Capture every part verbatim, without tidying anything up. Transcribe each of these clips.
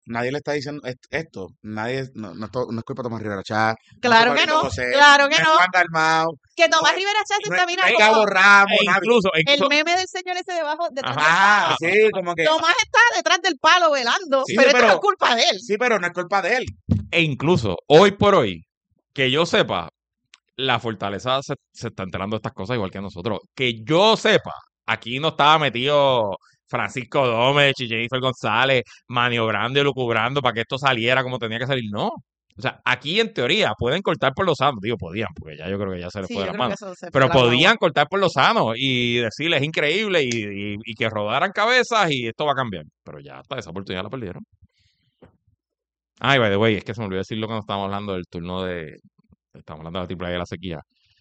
nadie le está diciendo est- esto, nadie, no, no, es to- no es culpa de Tomás Rivera Chat, Claro no es que culpa de no, José, claro que no es no. Juan Dalmau, Que no Tomás es, Rivera Chávez no está, es, mira, no es como Cabo Ramos, E nadie. incluso, e el incluso, meme del señor ese debajo, detrás del ajá, Ajá, palo. sí, como que, Tomás está detrás del palo velando, sí, pero esto no es pero, culpa de él. sí, pero no es culpa de él. e incluso, hoy por hoy, que yo sepa, la Fortaleza se, se está enterando de estas cosas igual que nosotros. Que yo sepa, aquí no estaba metido Francisco Gómez y Jennifer González maniobrando y lucubrando para que esto saliera como tenía que salir. No. O sea, aquí en teoría pueden cortar por lo sano. Digo, podían, porque ya yo creo que ya se les Sí, fue de yo las creo que manos. eso se fue Pero la guagua. podían cortar por lo sano y decirles es increíble y, y, y que rodaran cabezas y esto va a cambiar. Pero ya hasta esa oportunidad la perdieron. Ay, by the way, es que se me olvidó decirlo cuando estábamos hablando del turno de. Estamos hablando de la triple A y de la sequía.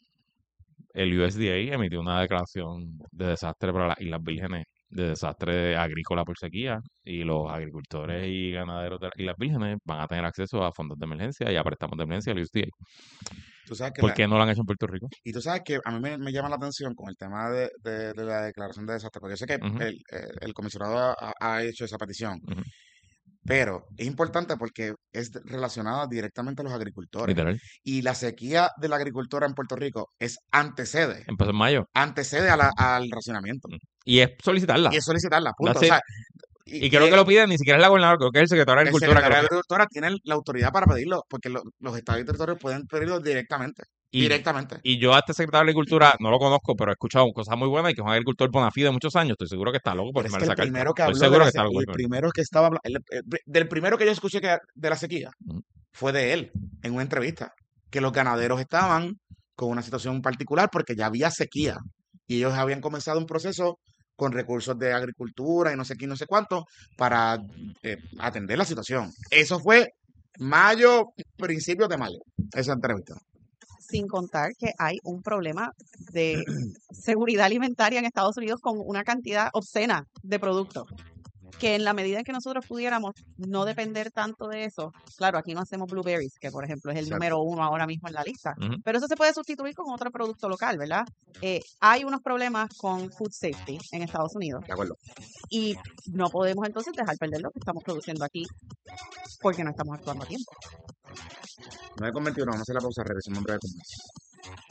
El U S D A emitió una declaración de desastre para las Islas Vírgenes, de desastre agrícola por sequía, y los agricultores y ganaderos de las Islas Vírgenes van a tener acceso a fondos de emergencia y a préstamos de emergencia del U S D A. Tú sabes que ¿Por la- qué no lo han hecho en Puerto Rico? y tú sabes que a mí me, me llama la atención con el tema de, de- de la declaración de desastre, porque yo sé que Ujú, el, el- el comisionado ha, ha hecho esa petición, ujú, pero es importante porque es relacionada directamente a los agricultores. literal. Y la sequía de la agricultura en Puerto Rico es antecede, Empezó en mayo. antecede a la- al racionamiento. Mm. Y es solicitarla. Y es solicitarla, punto. That's O it. sea, Y creo que lo piden, ni siquiera es la gobernadora, creo que es el secretario de el Agricultura que secretario de lo pide. Agricultura tiene la autoridad para pedirlo, porque lo- los estados y territorios pueden pedirlo directamente. Y, directamente. y yo a este secretario de Agricultura no lo conozco, pero he escuchado cosas muy buenas y que es un agricultor bona fide de muchos años. Estoy seguro que está loco por Pero es firmar que el esa carta. primero que Estoy habló de seguro la que está se- loco por el firmar. primero que estaba habla- el- el- del primero que yo escuché que de la sequía Ujú. fue de él en una entrevista, que los ganaderos estaban con una situación particular porque ya había sequía y ellos habían comenzado un proceso con recursos de agricultura y no sé qué y no sé cuánto para eh, atender la situación. Eso fue mayo, principios de mayo, esa entrevista. Sin contar que hay un problema de seguridad alimentaria en Estados Unidos con una cantidad obscena de productos. Que en la medida en que nosotros pudiéramos no depender tanto de eso, claro, aquí no hacemos blueberries, que por ejemplo es el Exacto. número uno ahora mismo en la lista, Ujú. pero eso se puede sustituir con otro producto local, ¿verdad? Eh, hay unos problemas con food safety en Estados Unidos De acuerdo. y no podemos entonces dejar perder lo que estamos produciendo aquí porque no estamos actuando a tiempo. nueve con veintiuno, vamos a hacer la pausa, regresamos en breve con más.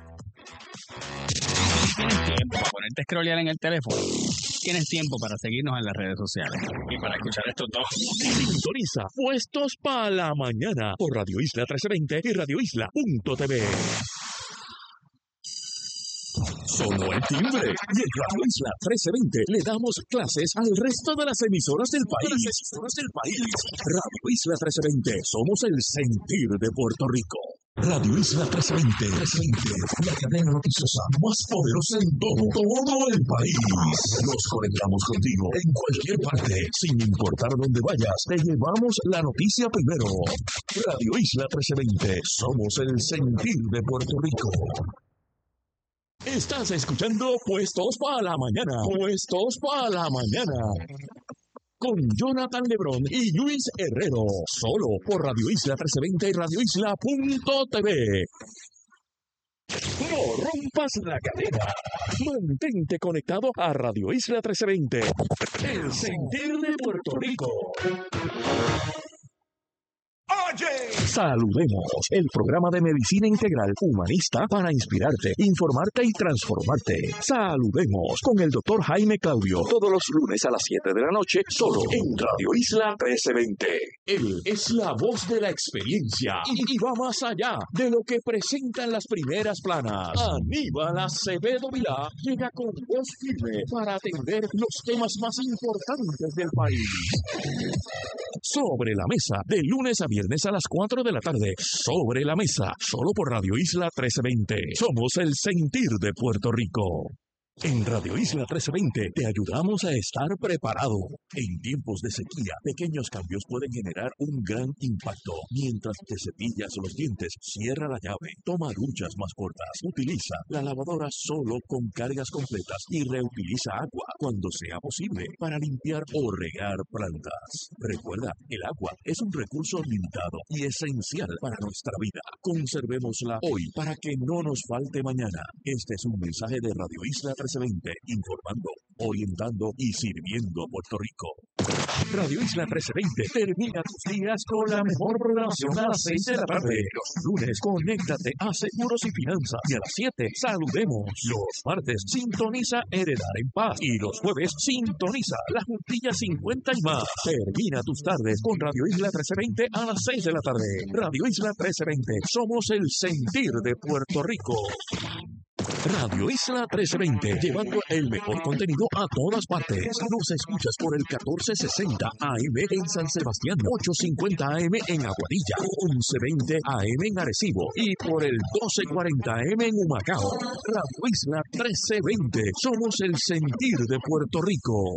¿Tienes tiempo para ponerte a scrollear en el teléfono? ¿Tienes tiempo para seguirnos en las redes sociales? Y para escuchar estos dos. Sintoniza Puestos para la Mañana por Radio Isla trece veinte y radio isla punto t v. Sonó el timbre y en Radio Isla trece veinte le damos clases al resto de las emisoras del país. Radio Isla trece veinte, somos el sentir de Puerto Rico. Radio Isla trece veinte, la cadena noticiosa más poderosa en todo, todo el país. Nos conectamos contigo en cualquier parte, sin importar dónde vayas. Te llevamos la noticia primero. Radio Isla trece veinte, somos el sentir de Puerto Rico. Estás escuchando Puestos para la Mañana. Puestos para la Mañana. Con Jonathan Lebrón y Luis Herrero. Solo por Radio Isla trece veinte y radio isla punto t v. No rompas la cadena. Mantente conectado a Radio Isla trece veinte. El sentir de Puerto Rico. Oye, saludemos el programa de medicina integral humanista para inspirarte, informarte y transformarte. Saludemos con el doctor Jaime Claudio todos los lunes a las siete de la noche solo en Radio Isla trece veinte. Él es la voz de la experiencia y, y va más allá de lo que presentan las primeras planas. Aníbal Acevedo Vilá llega con voz firme para atender los temas más importantes del país. Sobre la mesa, de lunes a viernes a las cuatro de la tarde. Sobre la mesa, solo por Radio Isla trece veinte. Somos el sentir de Puerto Rico. En Radio Isla trece veinte te ayudamos a estar preparado. En tiempos de sequía, pequeños cambios pueden generar un gran impacto. Mientras te cepillas los dientes, cierra la llave, toma duchas más cortas, utiliza la lavadora solo con cargas completas y reutiliza agua cuando sea posible para limpiar o regar plantas. Recuerda, el agua es un recurso limitado y esencial para nuestra vida. Conservémosla hoy para que no nos falte mañana. Este es un mensaje de Radio Isla trece veinte. trece veinte, informando, orientando y sirviendo Puerto Rico. Radio Isla trece veinte termina tus días con la mejor programación a las seis de la tarde. Los lunes, conéctate a Seguros y Finanzas. Y a las siete, saludemos. Los martes, sintoniza Heredar en Paz. Y los jueves, sintoniza La Juntilla cincuenta y más. Termina tus tardes con Radio Isla trece veinte a las seis de la tarde. Radio Isla trece veinte, somos el sentir de Puerto Rico. Radio Isla trece veinte, llevando el mejor contenido a todas partes. Nos escuchas por el catorce sesenta A M en San Sebastián, ochocientos cincuenta A M en Aguadilla, once veinte A M en Arecibo y por el doce cuarenta A M en Humacao. Radio Isla trece veinte, somos el sentir de Puerto Rico.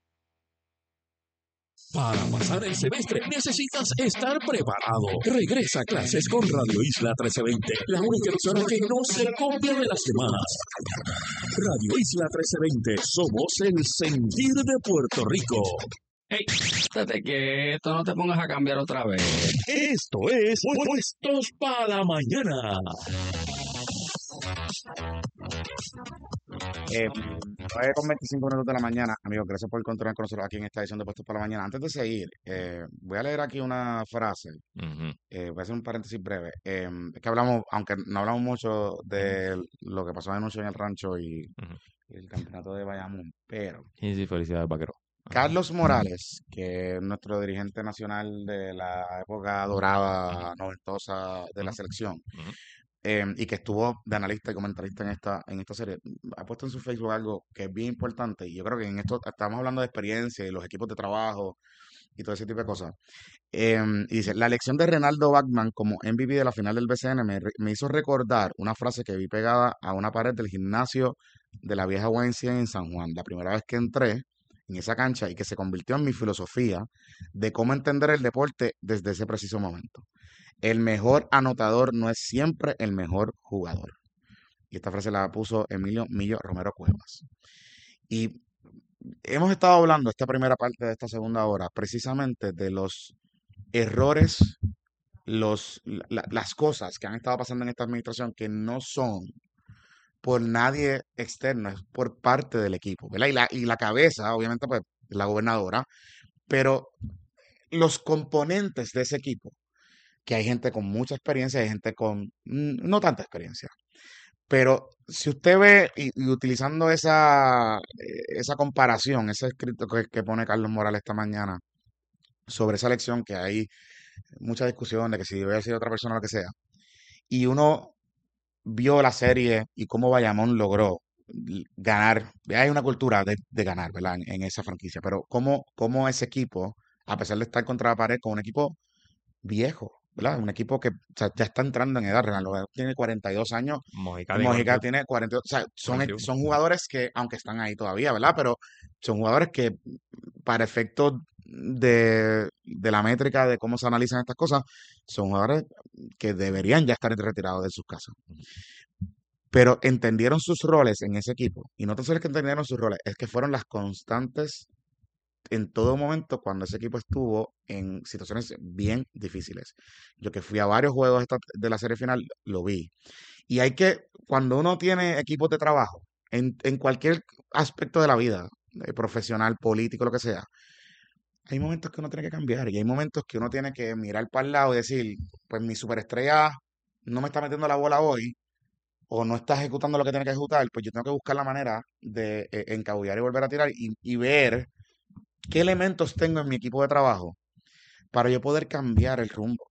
Para pasar el semestre necesitas estar preparado. Regresa a clases con Radio Isla trece veinte, la única emisora que no se copia de las demás. Radio Isla trece veinte, somos el sentir de Puerto Rico. Hey, estate quieto, no te pongas a cambiar otra vez. Esto es Puestos para Mañana. Eh, nueve con veinticinco minutos de la mañana, amigos, gracias por continuar con nosotros aquí en esta edición de Puestos para la Mañana. Antes de seguir, eh, voy a leer aquí una frase, Ujú. eh, voy a hacer un paréntesis breve. Eh, es que hablamos, aunque no hablamos mucho de lo que pasó anoche en el rancho y, Ujú. y el campeonato de Bayamón, pero Sí, sí, felicidades, vaquero. Ajá. Carlos Morales, que es nuestro dirigente nacional de la época dorada, noventosa de la Ujú. selección, Ujú. eh, y que estuvo de analista y comentarista en esta, en esta serie, ha puesto en su Facebook algo que es bien importante, y yo creo que en esto estamos hablando de experiencia y los equipos de trabajo y todo ese tipo de cosas. Em, y dice, la elección de Renaldo Bachman como M V P de la final del B C N me, re- me hizo recordar una frase que vi pegada a una pared del gimnasio de la vieja Y M C A en San Juan, la primera vez que entré en esa cancha y que se convirtió en mi filosofía de cómo entender el deporte desde ese preciso momento. El mejor anotador no es siempre el mejor jugador. Y esta frase la puso Emilio Millo Romero Cuevas. Y hemos estado hablando esta primera parte de esta segunda hora precisamente de los errores, los, la- las cosas que han estado pasando en esta administración que no son por nadie externo, es por parte del equipo, ¿verdad? Y la, y la cabeza, obviamente, pues la gobernadora, pero los componentes de ese equipo, que hay gente con mucha experiencia, hay gente con mm, no tanta experiencia. Pero si usted ve, y, y utilizando esa, eh, esa comparación, ese escrito que, que pone Carlos Morales esta mañana sobre esa elección, que hay mucha discusión de que si debe haber sido otra persona o lo que sea, y uno vio la serie y cómo Bayamón logró l- ganar, hay una cultura de, de ganar, ¿verdad? En, en esa franquicia, pero cómo, cómo ese equipo, a pesar de estar contra la pared con un equipo viejo, ¿verdad? Un equipo que o sea, ya está entrando en edad. Ronaldo tiene cuarenta y dos años, Mojica tiene Mojica cuarenta y uno. tiene cuarenta y dos, o sea, son, e- cuarenta y uno. son jugadores que, aunque están ahí todavía, ¿verdad? Pero son jugadores que, para efectos de, de la métrica de cómo se analizan estas cosas, son jugadores que deberían ya estar retirados de sus casas. Pero entendieron sus roles en ese equipo. Y no tan solo es que entendieron sus roles, es que fueron las constantes en todo momento cuando ese equipo estuvo en situaciones bien difíciles. Yo que fui a varios juegos esta- de la serie final, lo vi. Y hay que, cuando uno tiene equipos de trabajo, en, en cualquier aspecto de la vida, eh, profesional, político, lo que sea, hay momentos que uno tiene que cambiar y hay momentos que uno tiene que mirar para el lado y decir, pues mi superestrella no me está metiendo la bola hoy o no está ejecutando lo que tiene que ejecutar, pues yo tengo que buscar la manera de eh, encabullar y volver a tirar y, y ver qué elementos tengo en mi equipo de trabajo para yo poder cambiar el rumbo.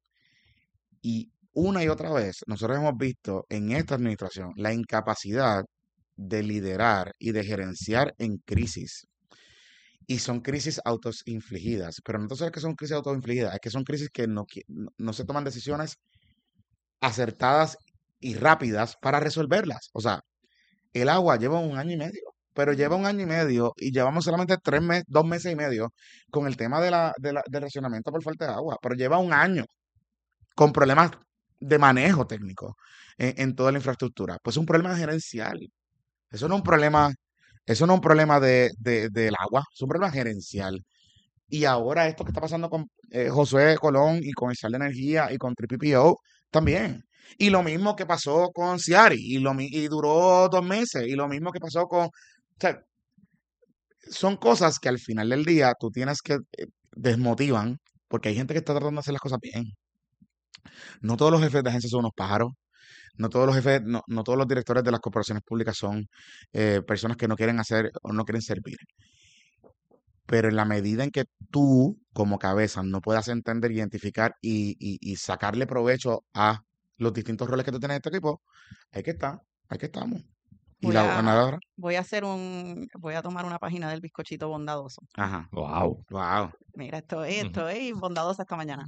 Y una y otra vez, nosotros hemos visto en esta administración la incapacidad de liderar y de gerenciar en crisis. Y son crisis autoinfligidas, pero no solo es que son crisis autoinfligidas, es que son crisis que no, qui- no no se toman decisiones acertadas y rápidas para resolverlas. O sea, el agua lleva un año y medio, pero lleva un año y medio y llevamos solamente tres meses, dos meses y medio con el tema de la, de la- del racionamiento por falta de agua, pero lleva un año con problemas de manejo técnico en, en toda la infraestructura. Pues es un problema gerencial. Eso no es un problema, eso no es un problema de, de- del agua, es un problema gerencial. Y ahora esto que está pasando con eh, Josué Colón y con el Sal de Energía y con tres P P O, También. Y lo mismo que pasó con Ciari, y, lo, mi- y duró dos meses, y lo mismo que pasó con... O sea, son cosas que al final del día tú tienes que eh, desmotivan, porque hay gente que está tratando de hacer las cosas bien. No todos los jefes de agencia son unos pájaros, no todos los jefes, no, no todos los directores de las corporaciones públicas son eh, personas que no quieren hacer o no quieren servir. Pero en la medida en que tú, como cabeza, no puedas entender, identificar y, y- y sacarle provecho a los distintos roles que tú tienes en este equipo, hay que estar, hay que estamos. Y Voy la a, ganadora, voy a hacer un, voy a tomar una página del bizcochito bondadoso. ajá, Wow. wow. Mira, estoy, Ujú. estoy bondadosa esta mañana.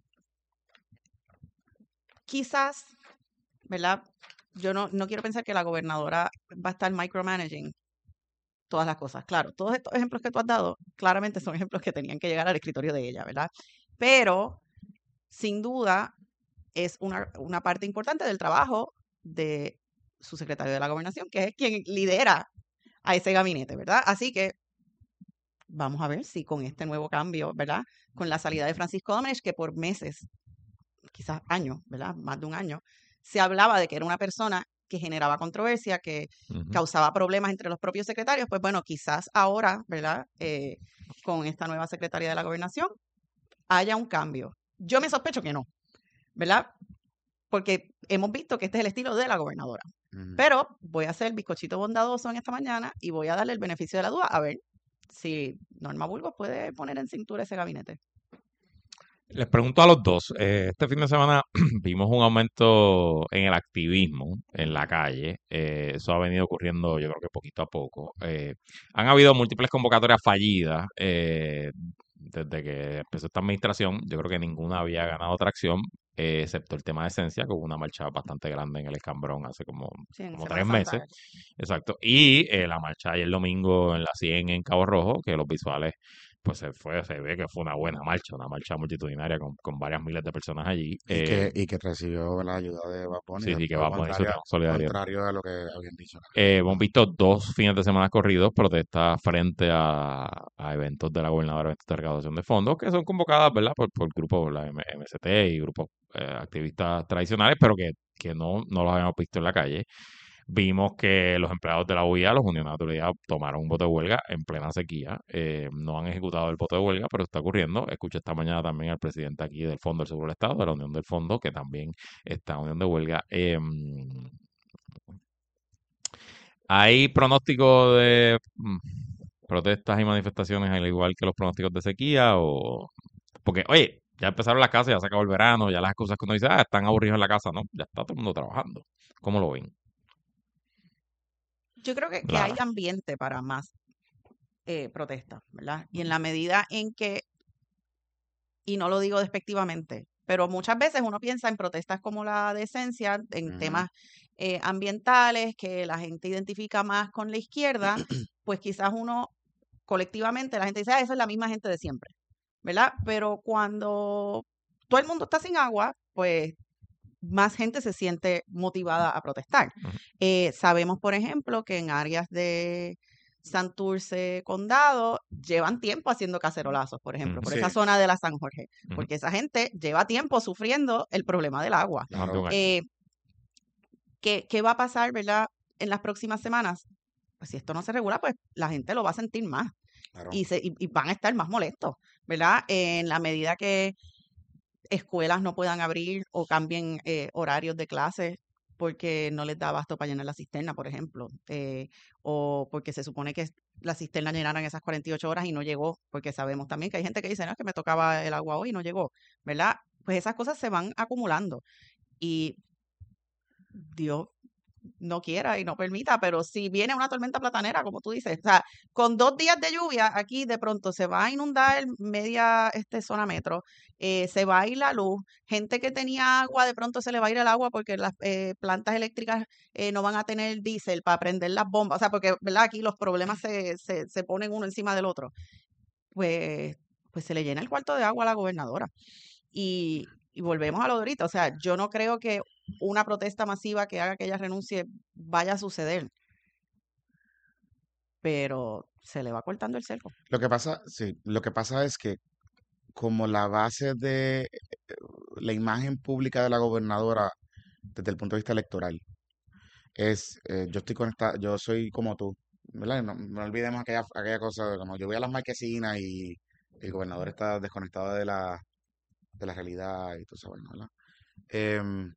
Quizás, ¿verdad? Yo no, no quiero pensar que la gobernadora va a estar micromanaging todas las cosas. Claro, todos estos ejemplos que tú has dado, claramente son ejemplos que tenían que llegar al escritorio de ella, ¿verdad? Pero, sin duda, es una, una parte importante del trabajo de su secretario de la gobernación, que es quien lidera a ese gabinete, ¿verdad? Así que vamos a ver si con este nuevo cambio, ¿verdad? Con la salida de Francisco Domenech, que por meses, quizás años, ¿verdad? Más de un año, se hablaba de que era una persona que generaba controversia, que Ujú. causaba problemas entre los propios secretarios, pues bueno, quizás ahora, ¿verdad? Eh, con esta nueva secretaria de la gobernación, haya un cambio. Yo me sospecho que no, ¿verdad? Porque hemos visto que este es el estilo de la gobernadora. Ujú. Pero voy a hacer el bizcochito bondadoso en esta mañana y voy a darle el beneficio de la duda a ver si Norma Burgos puede poner en cintura ese gabinete. Les pregunto a los dos, eh, este fin de semana vimos un aumento en el activismo en la calle, eh, eso ha venido ocurriendo yo creo que poquito a poco. Eh, han habido múltiples convocatorias fallidas eh, desde que empezó esta administración, yo creo que ninguna había ganado tracción, eh, excepto el tema de Esencia, que hubo una marcha bastante grande en el Escambrón hace como, Sí, en como Semana tres Santa. meses, exacto, y eh, la marcha ayer domingo en la cien en Cabo Rojo, que los visuales pues se fue, se ve que fue una buena marcha, una marcha multitudinaria con, con varias miles de personas allí. Y Eh, que, y que recibió la ayuda de Bad Bunny, sí, sí, que después, va a poner eso, contrario, tenemos solidaridad. contrario a lo que habían dicho. Eh, hemos visto dos fines de semana corridos protestas frente a, a eventos de la gobernadora, eventos de recaudación de fondos, que son convocadas, ¿verdad?, por, por grupos, la M- MST y grupos eh, activistas tradicionales, pero que, que no, no los habíamos visto en la calle. Vimos que los empleados de la U I A, los unionados de la U I A, tomaron un voto de huelga en plena sequía. Eh, no han ejecutado el voto de huelga, pero está ocurriendo. Escuché esta mañana también al presidente aquí del Fondo del Seguro del Estado, de la Unión del Fondo, que también está en unión de huelga. Eh, ¿Hay pronóstico de mm, protestas y manifestaciones al igual que los pronósticos de sequía? O... Porque, oye, ya empezaron las casas, ya se acabó el verano, ya las excusas que uno dice, ah, están aburridos en la casa, ¿no? Ya está todo el mundo trabajando. ¿Cómo lo ven? Yo creo que, que hay Lara. ambiente para más eh, protestas, ¿verdad? Y en la medida en que, y no lo digo despectivamente, pero muchas veces uno piensa en protestas como la de Esencia, en Ujú. temas eh, ambientales que la gente identifica más con la izquierda, pues quizás uno colectivamente, la gente dice, ah, esa es la misma gente de siempre, ¿verdad? Pero cuando todo el mundo está sin agua, pues más gente se siente motivada a protestar. Ujú. Eh, sabemos, por ejemplo, que en áreas de Santurce, Condado, llevan tiempo haciendo cacerolazos, por ejemplo, Ujú. por Sí, esa zona de la San Jorge, Ujú. porque esa gente lleva tiempo sufriendo el problema del agua. Más de claro, un año. Eh, ¿qué, qué va a pasar, verdad, en las próximas semanas? Pues si esto no se regula, pues la gente lo va a sentir más claro. y, se, y, y van a estar más molestos, ¿verdad? En la medida que escuelas no puedan abrir o cambien eh, horarios de clases porque no les da abasto para llenar la cisterna, por ejemplo, eh, o porque se supone que la cisterna llenaran esas cuarenta y ocho horas y no llegó, porque sabemos también que hay gente que dice, no, es que me tocaba el agua hoy y no llegó, ¿verdad? Pues esas cosas se van acumulando y Dios no quiera y no permita, pero si viene una tormenta platanera, como tú dices, o sea, con dos días de lluvia, aquí de pronto se va a inundar media este, zona metro, eh, se va a ir la luz, gente que tenía agua, de pronto se le va a ir el agua porque las eh, plantas eléctricas eh, no van a tener diésel para prender las bombas, o sea, porque, ¿verdad? Aquí los problemas se, se, se ponen uno encima del otro. Pues, pues se le llena el cuarto de agua a la gobernadora. Y, y volvemos a lo de ahorita, o sea, yo no creo que una protesta masiva que haga que ella renuncie vaya a suceder, pero se le va cortando el cerco. Lo que pasa, sí, lo que pasa es que como la base de la imagen pública de la gobernadora desde el punto de vista electoral es, eh, yo estoy conectado, yo soy como tú, ¿verdad? No, no olvidemos aquella, aquella cosa de como yo voy a las marquesinas y el gobernador está desconectado de la, de la realidad y todo eso, ¿verdad? Em,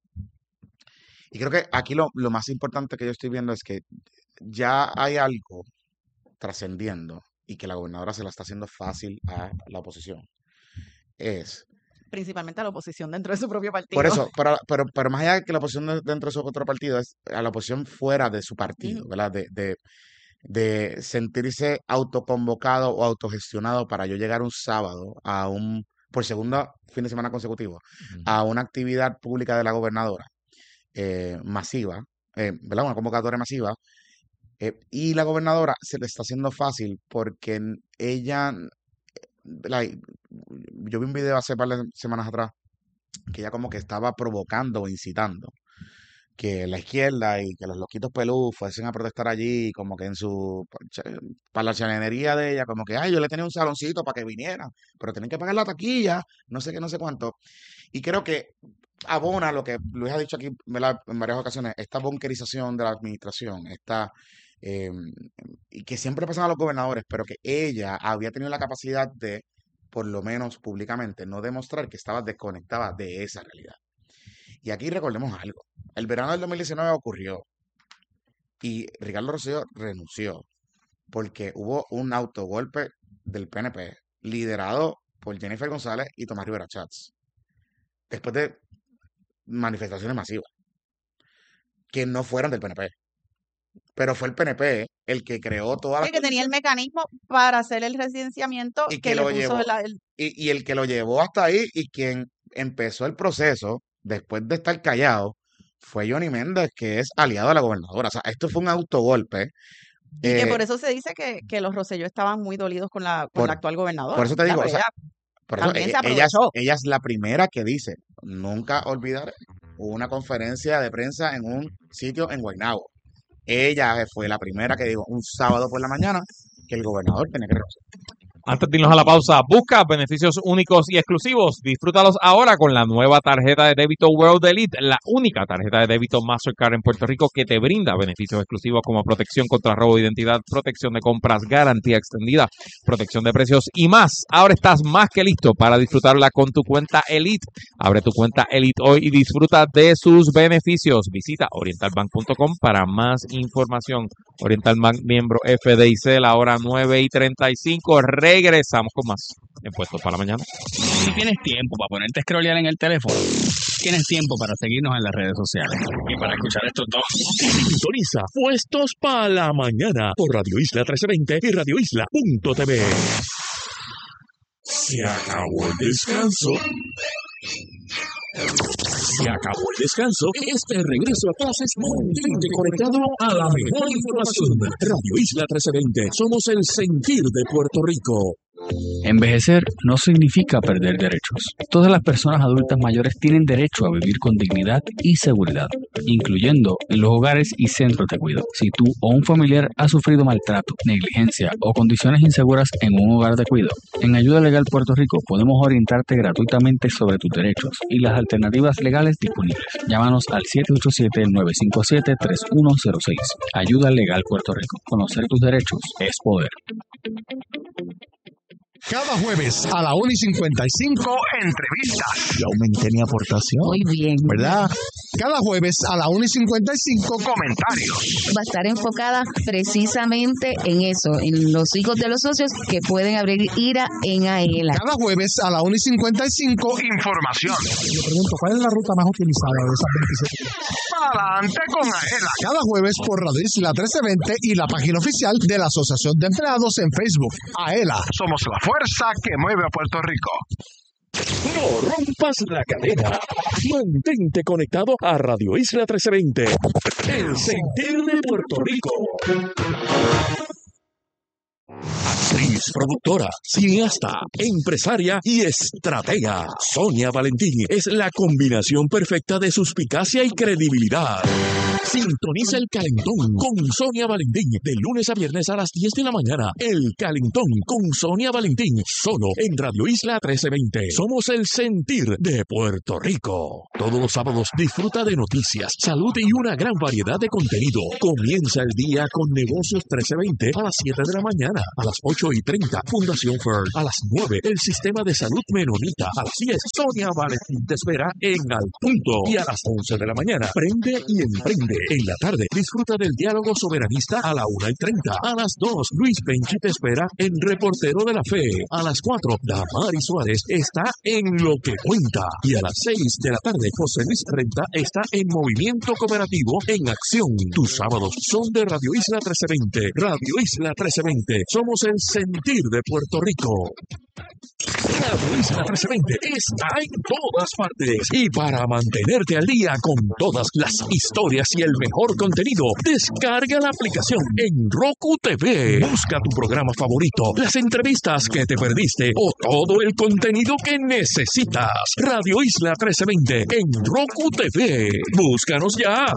y creo que aquí lo, lo más importante que yo estoy viendo es que ya hay algo trascendiendo y que la gobernadora se la está haciendo fácil a la oposición. Es, Principalmente a la oposición dentro de su propio partido. por eso, pero, pero, pero más allá de que la oposición de- dentro de su otro partido, es a la oposición fuera de su partido, Ujú. ¿verdad? De, de, de sentirse autoconvocado o autogestionado para yo llegar un sábado a un, por segundo fin de semana consecutivo, Ujú. a una actividad pública de la gobernadora eh, masiva, eh, ¿verdad? Una convocatoria masiva, eh, y la gobernadora se le está haciendo fácil porque n- ella, la- yo vi un video hace par de semanas atrás que ella como que estaba provocando o incitando que la izquierda y que los loquitos pelú fuesen a protestar allí, como que en su, para la chanería de ella, como que, ay, yo le tenía un saloncito para que vinieran, pero tienen que pagar la taquilla, no sé qué, no sé cuánto. Y creo que abona lo que Luis ha dicho aquí, ¿verdad? En varias ocasiones, esta bunkerización de la administración, esta, eh, y que siempre pasan a los gobernadores, pero que ella había tenido la capacidad de, por lo menos públicamente, no demostrar que estaba desconectada de esa realidad. Y aquí recordemos algo. El verano del dos mil diecinueve ocurrió y Ricardo Rosselló renunció porque hubo un autogolpe del P N P liderado por Jennifer González y Tomás Rivera Chats después de manifestaciones masivas que no fueron del P N P. Pero fue el P N P el que creó todas las Sí, que tenía el condiciones mecanismo para hacer el residenciamiento y que que le lo puso llevó, la- el, y, y el que lo llevó hasta ahí y quien empezó el proceso después de estar callado fue Johnny Méndez, que es aliado a la gobernadora. O sea, esto fue un autogolpe. y que eh, por eso se dice que, que los Rosselló estaban muy dolidos con la, con por, la actual por gobernadora, eso te ¿verdad? digo, o Pero sea, ella por eso también ella, se ella es, aprovechó. ella es la primera que dice, nunca olvidaré una conferencia de prensa en un sitio en Guaynabo. Ella fue la primera que dijo un sábado por la mañana que el gobernador tenía que renunciar. Antes de irnos a la pausa, busca beneficios únicos y exclusivos. Disfrútalos ahora con la nueva tarjeta de débito World Elite, la única tarjeta de débito Mastercard en Puerto Rico que te brinda beneficios exclusivos como protección contra robo de identidad, protección de compras, garantía extendida, protección de precios y más. Ahora estás más que listo para disfrutarla con tu cuenta Elite. Abre tu cuenta Elite hoy y disfruta de sus beneficios. Visita oriental bank punto com para más información. Oriental Bank, miembro F D I C, la hora nueve y treinta y cinco. Regresamos con más en Puestos para la Mañana. Si tienes tiempo para ponerte a scrollear en el teléfono, tienes tiempo para seguirnos en las redes sociales. Y para escuchar estos dos. Sintoniza Puestos para la Mañana por Radio Isla trece veinte y radio isla punto t v. Se acabó el descanso. Se acabó el descanso. Este regreso a clases mantente conectado a la mejor información. Radio Isla trece veinte. Somos el sentir de Puerto Rico. Envejecer no significa perder derechos. Todas las personas adultas mayores tienen derecho a vivir con dignidad y seguridad, incluyendo en los hogares y centros de cuidado. Si tú o un familiar ha sufrido maltrato, negligencia o condiciones inseguras en un hogar de cuidado, en Ayuda Legal Puerto Rico podemos orientarte gratuitamente sobre tus derechos y las alternativas legales disponibles. Llámanos al siete ocho siete, nueve cinco siete, tres uno cero seis. Ayuda Legal Puerto Rico. Conocer tus derechos es poder. Cada jueves a la una y cincuenta y cinco, entrevistas. Yo aumenté mi aportación. Muy bien. ¿Verdad? Cada jueves a la una y cincuenta y cinco, comentarios. Va a estar enfocada precisamente en eso, en los hijos de los socios que pueden abrir ira en AELA. Cada jueves a la una y cincuenta y cinco, información. Le pregunto, ¿cuál es la ruta más utilizada de esas veintisiete? Adelante con AELA. Cada jueves por Radio Isla trece veinte y la página oficial de la Asociación de Empleados en Facebook. AELA. Somos la fuerza que mueve a Puerto Rico. No rompas la cadena. Mantente conectado a Radio Isla trece veinte. El sentir de Puerto Rico. Actriz, productora, cineasta, empresaria y estratega. Sonia Valentín es la combinación perfecta de suspicacia y credibilidad. Sintoniza El Calentón con Sonia Valentín de lunes a viernes a las diez de la mañana. El Calentón con Sonia Valentín, solo en Radio Isla trece veinte. Somos el sentir de Puerto Rico. Todos los sábados disfruta de noticias, salud y una gran variedad de contenido. Comienza el día con Negocios trece veinte a las siete de la mañana. A las ocho y treinta, Fundación Fern. A las nueve, el Sistema de Salud Menonita. A las diez, Sonia Valentín te espera en Al Punto. Y a las once de la mañana, Prende y Emprende. En la tarde, disfruta del diálogo soberanista a la una y treinta. A las dos, Luis Benchi te espera en Reportero de la Fe. A las cuatro, Damari Suárez está en Lo que Cuenta. Y a las seis de la tarde, José Luis Renta está en Movimiento Cooperativo en Acción. Tus sábados son de Radio Isla trece veinte. Radio Isla trece veinte. Somos el sentir de Puerto Rico. Radio Isla trece veinte está en todas partes. Y para mantenerte al día con todas las historias y el mejor contenido, descarga la aplicación en Roku T V. Busca tu programa favorito, las entrevistas que te perdiste o todo el contenido que necesitas. Radio Isla trece veinte en Roku T V. Búscanos ya.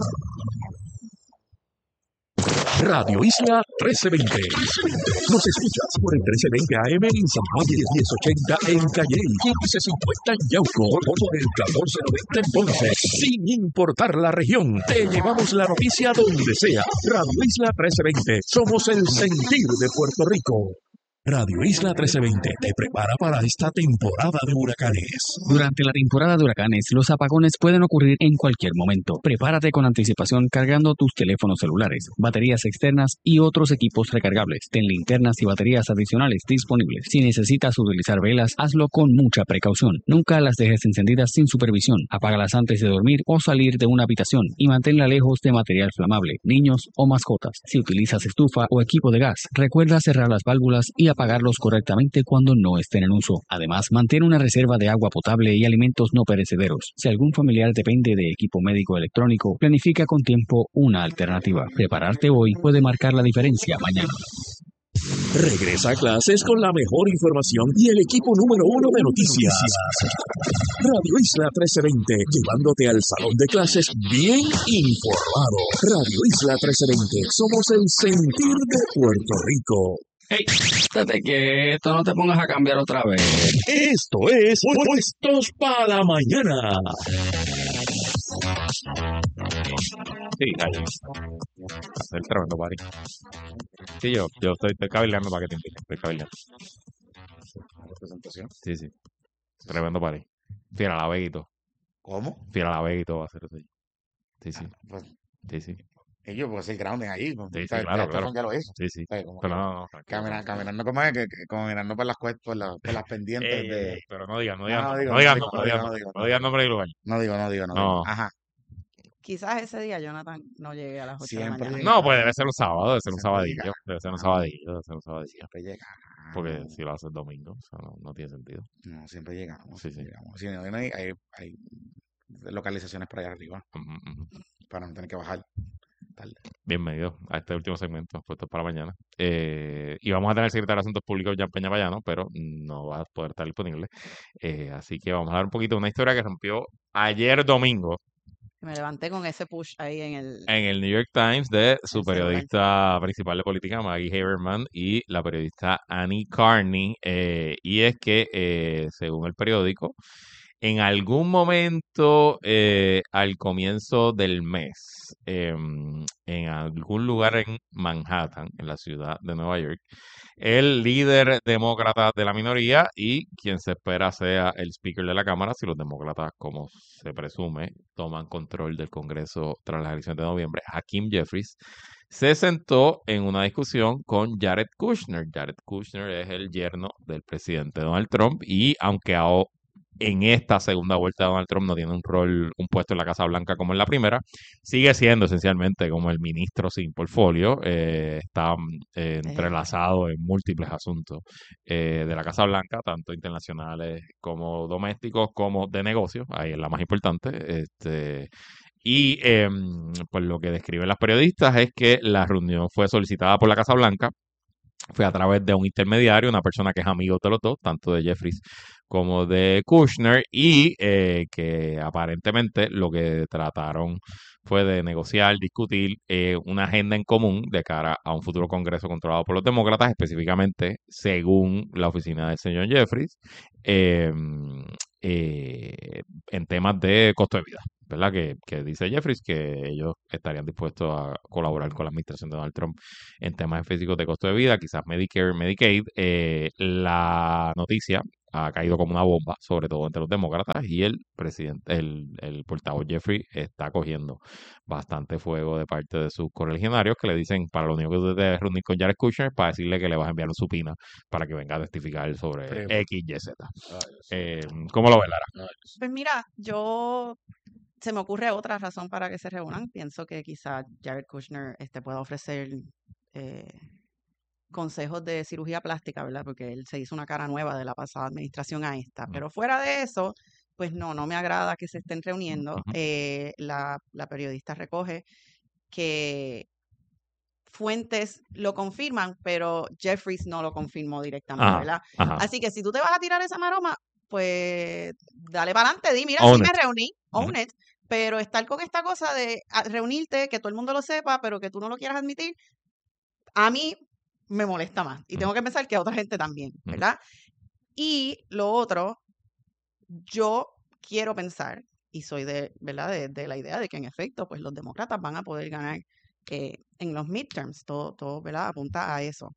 Radio Isla trece veinte. Nos escuchas por el trece veinte A M en San Juan, diez ochenta en Calle, quince cincuenta en Yauco, por el catorce noventa en Ponce. Sin importar la región, te llevamos la noticia donde sea. Radio Isla trece veinte. Somos el sentir de Puerto Rico. Radio Isla trece veinte te prepara para esta temporada de huracanes. Durante la temporada de huracanes, los apagones pueden ocurrir en cualquier momento. Prepárate con anticipación cargando tus teléfonos celulares, baterías externas y otros equipos recargables. Ten linternas y baterías adicionales disponibles. Si necesitas utilizar velas, hazlo con mucha precaución. Nunca las dejes encendidas sin supervisión. Apágalas antes de dormir o salir de una habitación y manténla lejos de material flamable, niños o mascotas. Si utilizas estufa o equipo de gas, recuerda cerrar las válvulas y apagarlos correctamente cuando no estén en uso. Además, mantén una reserva de agua potable y alimentos no perecederos. Si algún familiar depende de equipo médico electrónico, planifica con tiempo una alternativa. Prepararte hoy puede marcar la diferencia mañana. Regresa a clases con la mejor información y el equipo número uno de noticias. Radio Isla trece veinte, llevándote al salón de clases bien informado. Radio Isla trece veinte, somos el sentir de Puerto Rico. Hey, estate quieto, no te pongas a cambiar otra vez. Esto es Puestos para la Mañana. Sí, ahí. Hacer tremendo party. Sí, yo, yo estoy, estoy cabildeando para que te inviten. Estoy cabildeando. Presentación. Sí, sí. Tremendo party. Fiera la Veguito. ¿Cómo? Fiera la Veguito va a ser eso. Sí, sí. Pues, Sí, sí. ellos, porque es el grounding ahí. pues, Sí, sí, ¿sabes? claro, Ya claro. ya lo hizo. Sí, sí. ¿Sabes? Como Pero que no, no, tranquilo, camina- tranquilo. caminando como es que, que- caminando por las cuestas, por, la- por las pendientes Ey, ey, de. ey, pero no digan, no No, digan, no no digo, no digan, no no digo, digan, no no digo, no no digan digo. nombre y lugar. No digo, no digo, no digo. No. Ajá. Quizás ese día Jonathan no llegue a las ocho de la Siempre mañana. llega. No, pues debe ser un sábado, debe ser un Siempre sabadillo, llega. debe ser un Ah. sabadillo, debe ser un sabadillo. Siempre llega. Porque si lo haces domingo, o sea, no, no tiene sentido. No, siempre llegamos. Sí, sí. siempre llegamos. Sí, no, no hay, hay, hay localizaciones por allá arriba Ujú, ujú. para no tener que bajar tarde. Bienvenido a este último segmento, puesto para mañana. Eh, y vamos a tener el secretario de Asuntos Públicos, Jan Peña Payano, pero no va a poder estar disponible. Eh, así que vamos a hablar un poquito de una historia que rompió ayer domingo Me levanté con ese push ahí en el... en el New York Times de su El celular. periodista principal de política, Maggie Haberman, y la periodista Annie Carney. Eh, y es que, eh, según el periódico, en algún momento eh, al comienzo del mes, em, en algún lugar en Manhattan, en la ciudad de Nueva York, el líder demócrata de la minoría y quien se espera sea el speaker de la Cámara, si los demócratas, como se presume, toman control del Congreso tras las elecciones de noviembre, Hakeem Jeffries, se sentó en una discusión con Jared Kushner. Jared Kushner es el yerno del presidente Donald Trump y aunque ahora en esta segunda vuelta Donald Trump no tiene un rol, un puesto en la Casa Blanca como en la primera, sigue siendo esencialmente como el ministro sin portfolio, eh, está eh, entrelazado en múltiples asuntos eh, de la Casa Blanca, tanto internacionales como domésticos, como de negocios, ahí es la más importante, este... Y eh, pues lo que describen las periodistas es que la reunión fue solicitada por la Casa Blanca fue a través de un intermediario, una persona que es amigo de los dos, tanto de Jeffries como de Kushner, y eh, que aparentemente lo que trataron fue de negociar, discutir eh, una agenda en común de cara a un futuro Congreso controlado por los demócratas, específicamente, según la oficina del señor Jeffries, eh, eh, en temas de costo de vida, ¿verdad? Que, que dice Jeffries que ellos estarían dispuestos a colaborar con la administración de Donald Trump en temas específicos de costo de vida, quizás Medicare, Medicaid. Eh, la noticia ha caído como una bomba, sobre todo entre los demócratas, y el presidente, el, el portavoz Jeffrey está cogiendo bastante fuego de parte de sus correligionarios que le dicen, para lo único que tú te reunir con Jared Kushner, para decirle que le vas a enviar un supina para que venga a testificar sobre Primo. X, Y, Z. Ay, Dios. Eh, ¿Cómo lo ves, Lara? Ay, Dios. Pues mira, yo se me ocurre otra razón para que se reúnan. Pienso que quizá Jared Kushner este, pueda ofrecer eh, consejos de cirugía plástica, ¿verdad? Porque él se hizo una cara nueva de la pasada administración a esta. Mm. Pero fuera de eso, pues no, no me agrada que se estén reuniendo. Ujú. Eh, la, la periodista recoge que fuentes lo confirman, pero Jeffries no lo confirmó directamente, Ajá, ¿verdad? ajá. Así que si tú te vas a tirar esa maroma, pues dale para adelante, di, mira, Own sí me it. reuní, own Ujú. it, pero estar con esta cosa de a- reunirte, que todo el mundo lo sepa, pero que tú no lo quieras admitir, a mí me molesta más. Y Ujú. tengo que pensar que a otra gente también, Ujú. ¿verdad? Y lo otro, yo quiero pensar, y soy de, ¿verdad? De, de la idea de que en efecto, pues los demócratas van a poder ganar eh, en los midterms, todo, todo, ¿verdad? Apunta a eso.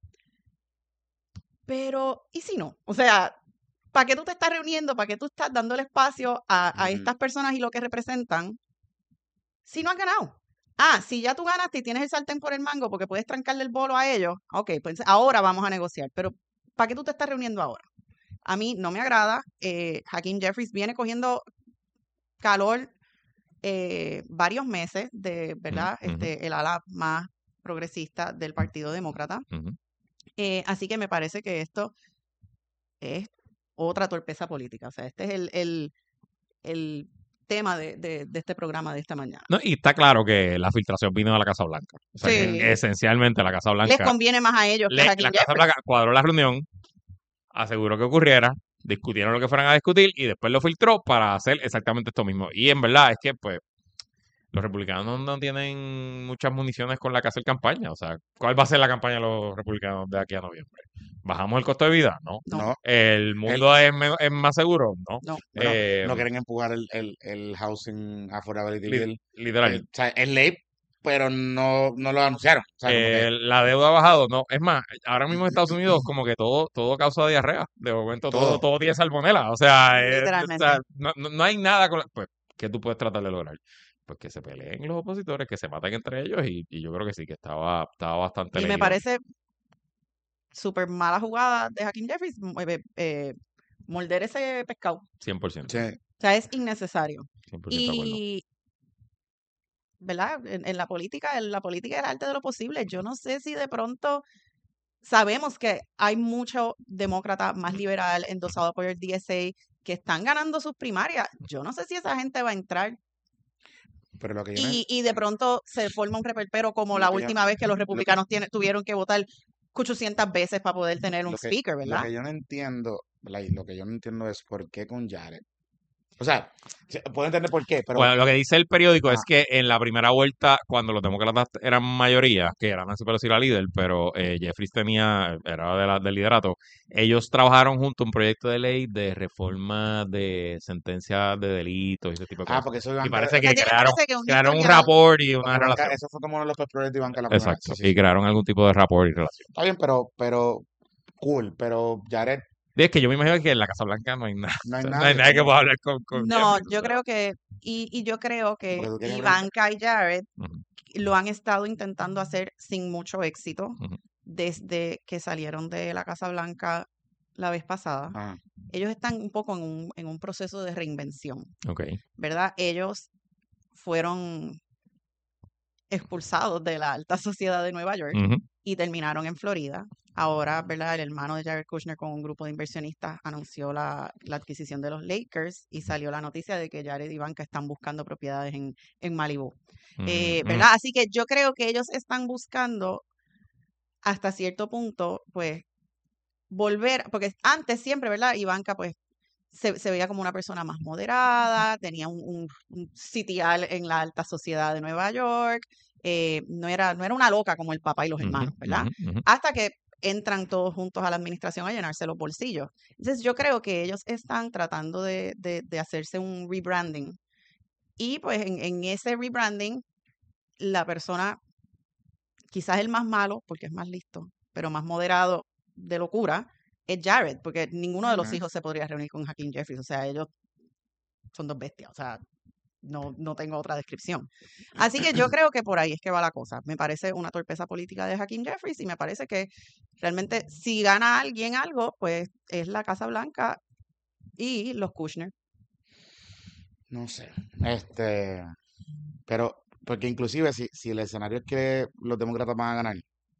Pero, ¿y si no? O sea, ¿para qué tú te estás reuniendo? ¿Para qué tú estás dándole espacio a, a Ujú. estas personas y lo que representan si no has ganado? Ah, si ya tú ganaste y tienes el sartén por el mango porque puedes trancarle el bolo a ellos, ok, pues ahora vamos a negociar. Pero, ¿para qué tú te estás reuniendo ahora? A mí no me agrada. Eh, Hakeem Jeffries viene cogiendo calor eh, varios meses de, Ujú, ¿verdad? ujú, Este, el ala más progresista del Partido Demócrata. ujú. Eh, así que me parece que esto es otra torpeza política. O sea, este es el, el, el tema de, de, de este programa de esta mañana. No, y está claro que la filtración vino de la Casa Blanca. O sea, que Sí, esencialmente la Casa les Blanca, conviene más a ellos que le- a la Hakeem Casa Jeffries. Blanca cuadró la reunión, aseguró que ocurriera, discutieron lo que fueran a discutir y después lo filtró para hacer exactamente esto mismo. Y en verdad es que, pues, los republicanos no, no tienen muchas municiones con la que hacer campaña. O sea, ¿cuál va a ser la campaña de los republicanos de aquí a noviembre? ¿Bajamos el costo de vida? No. No, No, ¿El el, mundo es, men- es más seguro? No. no. bueno, Eh, no quieren empujar el, el, el Housing Affordability li- Bill. literal. Eh, o sea, es ley, pero no, no lo anunciaron. O sea, como que Eh, la deuda ha bajado, no, es más, ahora mismo en Estados Unidos como que todo, todo causa diarrea, de momento todo, todo. todo tiene salmonela, o sea, eh, o Literalmente. sea, no, no, no hay nada con la- pues, ¿qué tú puedes tratar de lograr? Pues que se peleen los opositores, que se maten entre ellos y, y yo creo que sí, que estaba, estaba bastante Y me leído. parece súper mala jugada de Hakeem Jeffries eh, eh, morder ese pescado. cien por ciento, Sí. O sea, es innecesario. cien por ciento de acuerdo. Y, ¿verdad? En, en la política, en la política es el arte de lo posible. Yo no sé si de pronto sabemos que hay mucho demócrata más liberal endosado por el D S A que están ganando sus primarias. Yo no sé si esa gente va a entrar Pero lo que yo no, y, y de pronto se forma un reperpero como la lo que yo, última vez que los lo que, republicanos tiene- tuvieron que votar ochocientas veces para poder tener un lo que, speaker, lo ¿verdad? que yo no entiendo, ¿verdad? Y lo que yo no entiendo es por qué con Jared. O sea, sí, puedo entender por qué, pero Bueno, lo que dice el periódico es ajá, que en la primera vuelta, cuando los demócratas eran mayoría, que era Nancy Pelosi la líder, pero eh, Jeffries tenía, era de la- del liderato, ellos trabajaron junto a un proyecto de ley de reforma de sentencias de delitos y ese tipo de ah, cosas. porque eso Y Ivanka, parece O sea, que tiene, crearon, parece que un crearon un historial. rapport y porque una Ivanka, relación. eso fue como uno de los pet projects de Ivanka la primera vez. Exacto. Sí, sí, Y sí. crearon algún tipo de rapport y relación. Está bien, pero, pero, cool, pero Jared, Y es que yo me imagino que en la Casa Blanca no hay nada. no hay No hay nadie, nadie que como, pueda hablar con, con No, Jeffries. O yo sea, creo que, y, y yo creo porque que tú quieres hablar, Ivanka y Jared ujú, lo han estado intentando hacer sin mucho éxito ujú, desde que salieron de la Casa Blanca la vez pasada. ajá, Ellos están un poco en un, en un proceso de reinvención, ok. ¿verdad? Ellos fueron expulsados de la alta sociedad de Nueva York Ujú, y terminaron en Florida. Ahora, ¿verdad? El hermano de Jared Kushner con un grupo de inversionistas anunció la, la adquisición de los Lakers y salió la noticia de que Jared y Ivanka están buscando propiedades en, en Malibu. Eh, mm, mm, ¿verdad? Así que yo creo que ellos están buscando hasta cierto punto, pues, volver, porque antes siempre, ¿verdad? Ivanka, pues, se, se veía como una persona más moderada, tenía un, un, un sitial en la alta sociedad de Nueva York, eh, no era, no era una loca como el papá y los Ujú, hermanos, ¿verdad? ujú, ujú. Hasta que entran todos juntos a la administración a llenarse los bolsillos. Entonces, yo creo que ellos están tratando de, de, de hacerse un rebranding. Y pues en, en ese rebranding, la persona, quizás el más malo, porque es más listo, pero más moderado de locura, es Jared, porque ninguno de los Ujú. hijos se podría reunir con Hakeem Jeffries. O sea, ellos son dos bestias. O sea, no, no tengo otra descripción. Así que yo creo que por ahí es que va la cosa. Me parece una torpeza política de Hakeem Jeffries y me parece que realmente si gana alguien algo, pues es la Casa Blanca y los Kushner. No sé. Este, pero, porque inclusive si, si el escenario es que los demócratas van a ganar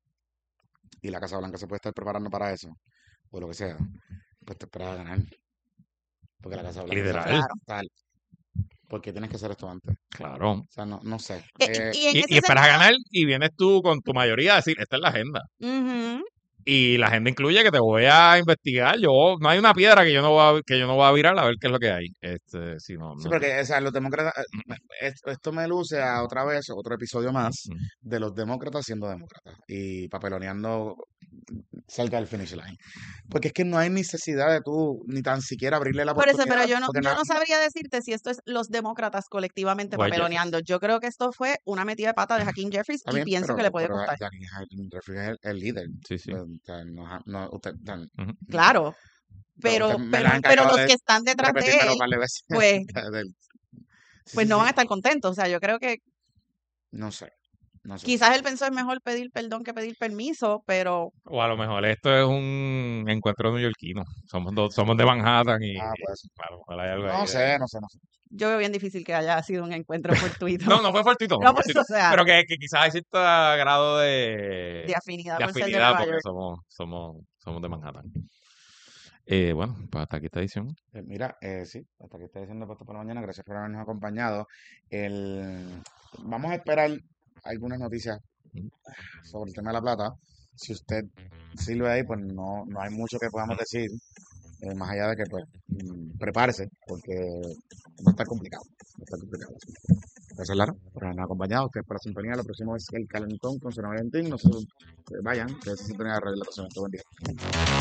y la Casa Blanca se puede estar preparando para eso, o lo que sea, pues te esperas a ganar. Porque la Casa Blanca sabe Literal. Claro. tal. Porque tienes que hacer esto antes. Claro. O sea, no, no sé. E- Eh, y en Y, ese y esperas a sentido, ganar y vienes tú con tu mayoría a decir, esta es la agenda. ujú, Y la agenda incluye que te voy a investigar. Yo, no hay una piedra que yo no voy a, que yo no voy a virar a ver qué es lo que hay. Este, si no, sí, no sé. porque, o sea, los demócratas, eh, me- es- esto me luce a otra vez, otro episodio más Ujú. de los demócratas siendo demócratas y papeloneando cerca del finish line. Porque es que no hay necesidad de tú ni tan siquiera abrirle la por eso, pero oportunidad. yo no, Porque yo na- no sabría decirte si esto es los demócratas colectivamente White Jeffries. papeloneando. Yo creo que esto fue una metida de pata de Hakeem Jeffries está y bien, pienso pero, que le puede pero costar. Jackie Hakeem Jeffries es el, el líder. Sí, sí. O sea, no, no, usted, o sea, Ujú. Claro, pero pero, usted me pero, lo ha pero encargado los de que están detrás de repetírmelo un él, par de veces. pues, Del- Sí, pues sí, no van a sí. estar contentos. O sea, yo creo que No sé, no sé. quizás él pensó es mejor pedir perdón que pedir permiso, pero O a lo mejor esto es un encuentro neoyorquino. Somos dos, somos de Manhattan y Ah, pues, a lo mejor hay algo ahí no de- sé, no sé, no sé. yo veo bien difícil que haya sido un encuentro fortuito. No, no fue fortuito, no No, fue pues, fortuito. o sea, Pero que, que quizás hay cierto grado de, de afinidad de con ser de afinidad Nueva porque York. somos, somos, somos de Manhattan. Eh, bueno, pues hasta aquí esta edición. Eh, mira, eh, sí, hasta que esté diciendo puesto por la mañana, gracias por habernos acompañado. El... Vamos a esperar algunas noticias sobre el tema de la plata. Si usted sirve ahí, pues no, no hay mucho que podamos decir, eh, más allá de que pues mm, prepárese, porque va a estar complicado. Va a estar complicado. Gracias, Lara, por habernos acompañado. Ustedes por la sintonía. Lo próximo es el Calentón con San Valentín. No se eh, vayan, que esa sintonía de radio la próxima. Buen día.